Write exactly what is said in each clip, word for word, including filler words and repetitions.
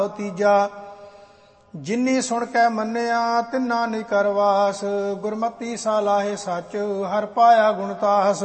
ਤੀਜਾ ਜਿਨੀ ਸੁਣ ਕੇ ਮੰਨਿਆ ਤਿੰਨਾ ਨਹੀਂ ਕਰਵਾਸ। ਗੁਰਮਤੀ ਸਾਲਾਹੇ ਸੱਚ ਹਰ ਪਾਇਆ ਗੁਣਤਾਸ।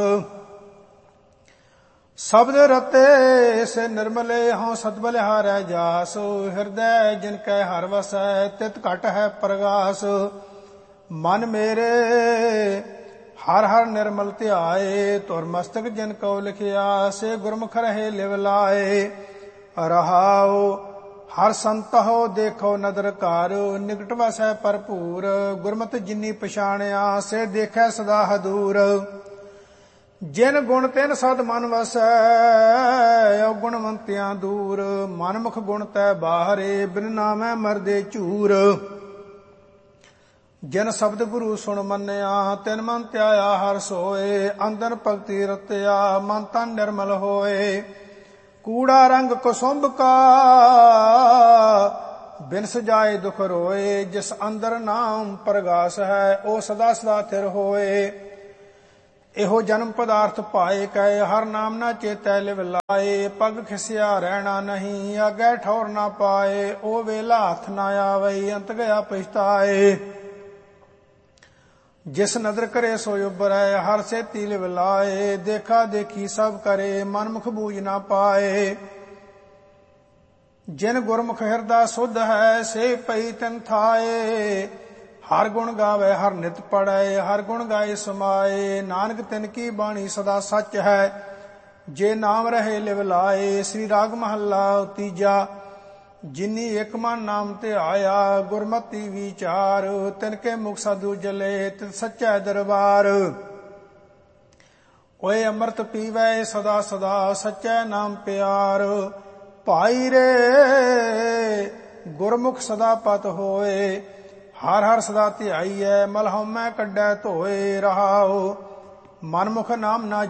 शब्द रते से निर्मले हों सतबल हारै जास। हृदय जिनकै हर वसै तित घट है प्रगास। मन मेरे हर हर निर्मल ध्याए तुर मस्तक जिन को लिखिया से गुरमुख रहे लिव लाए। रहाओ हर संत हो देखो नदर कर निकट वसै भरपूर। गुरमत जिनी पछाणिया से देखै सदा हदूर। जिन गुण तिन सद मन वसै गुणवंतियां दूर। मनमुख गुण तै बाहरे बिन नामै मरदे झूर। जिन शब्द गुरु सुन मन्निया तिन मन त्याया हर सोए। अंदर भगति रतिया मन तन निर्मल होए। कूड़ा रंग कुसुंभ का बिन सजाए दुख रोए। जिस अंदर नाम प्रगास है ओ सदा सदा थिर होए। ਇਹੋ ਜਨਮ ਪਦਾਰਥ ਪਾਏ ਕੈ ਹਰ ਨਾਮ ਨਾ ਚੇਤੈ ਲਿਵ ਲਾਏ। ਪਗ ਖਿਸਿਆ ਰਹਿਣਾ ਨਹੀਂ ਅੱਗੇ ਠੌਰ ਨਾ ਪਾਏ। ਉਹ ਵੇਲਾ ਹੱਥ ਨਾ ਆਵਈ ਅੰਤ ਗਿਆ ਪਛਤਾਏ। ਜਿਸ ਨਦਰ ਕਰੇ ਸੋ ਉਬਰੈ ਹਰ ਸੇਤੀ ਲਿਵ ਲਾਏ। ਦੇਖਾ ਦੇਖੀ ਸਭ ਕਰੇ ਮਨਮੁਖ ਬੂਝ ਨਾ ਪਾਏ। ਜਿਨ ਗੁਰਮੁਖ ਹਿਰਦਾ ਸੁਧ ਹੈ ਸੇ ਪਈ ਤਿਨ ਥਾਏ। हर गुण गावे हर नित पढ़े हर गुण गाए समाए। नानक तिन की बाणी सदा सच है जे नाम रहे लिव लाए। श्री राग महला तीजा जिनी एक मन नाम ते आया। गुरमति विचार तिनके मुख साधु जले तित सच्चा दरबार। ओए अमृत पीवै सदा सदा सच्चा नाम प्यार। भाई रे गुरमुख सदा पत होए। हर हर सदा ध्याईऐ मल हउमੈ ਕੱਢੈ ਧੋਏ। रहाओ मनमुख नाम ना